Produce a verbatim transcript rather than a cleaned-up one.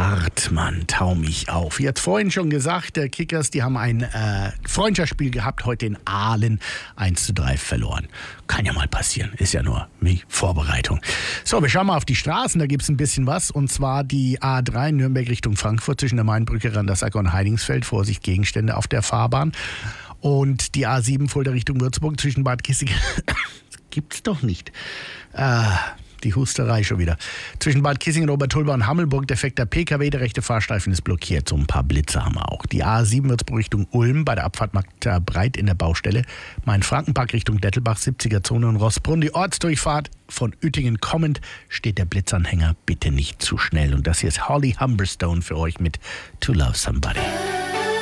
hart, Mann, tau mich auf. Jetzt vorhin schon gesagt, der Kickers, die haben ein äh, Freundschaftsspiel gehabt, heute in Aalen eins zu drei verloren. Kann ja mal passieren, ist ja nur wie Vorbereitung. So, wir schauen mal auf die Straßen, da gibt es ein bisschen was. Und zwar die A drei Nürnberg Richtung Frankfurt zwischen der Mainbrücke, Randersacker und Heidingsfeld. Vorsicht, Gegenstände auf der Fahrbahn. Und die A sieben Fulda Richtung Würzburg zwischen Bad Kissingen. Das gibt's doch nicht. Äh... Die Husterei schon wieder. Zwischen Bad Kissingen, Obertulba und Hammelburg defekter P K W, der rechte Fahrstreifen ist blockiert. So ein paar Blitze haben wir auch. Die A sieben Würzburg Richtung Ulm bei der Abfahrt Magda Breit in der Baustelle. Main-Frankenpark Richtung Dettelbach, siebziger Zone und Rossbrunn. Die Ortsdurchfahrt von Uettingen kommend steht der Blitzanhänger. Bitte nicht zu schnell. Und das hier ist Holly Humberstone für euch mit To Love Somebody.